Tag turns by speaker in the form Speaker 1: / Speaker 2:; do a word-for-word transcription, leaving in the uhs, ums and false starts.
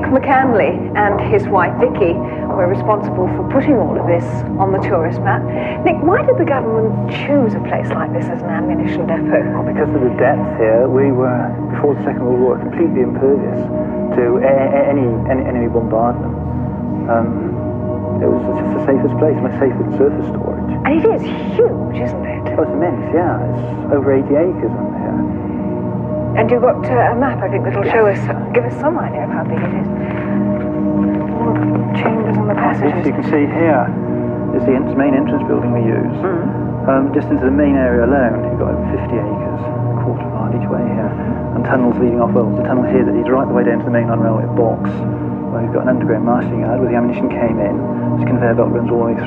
Speaker 1: McCanley and his wife Vicky were responsible for putting all of this on the tourist map. Nick, why did the government choose a place like this as an ammunition depot?
Speaker 2: Well, because of the depth here, we were, before the Second World War, completely impervious to a- a- any, any enemy bombardment. Um, it was just the safest place, much safer than surface storage.
Speaker 1: And it is huge, isn't it?
Speaker 2: Oh, it's immense, yeah. It's over eighty acres on here.
Speaker 1: And you've got uh, a map, I think, that'll show us, give us some idea of how big it is. All the chambers and the passages.
Speaker 2: Yes, you can see here is the ent- main entrance building we use.
Speaker 1: Mm.
Speaker 2: Um, just into the main area alone, you've got over fifty acres, a quarter of a mile each way here, and tunnels leading off. Well, the tunnel here that leads right the way down to the mainline railway box, where we've got an underground marshalling yard where the ammunition came in. This conveyor belt runs all the way through.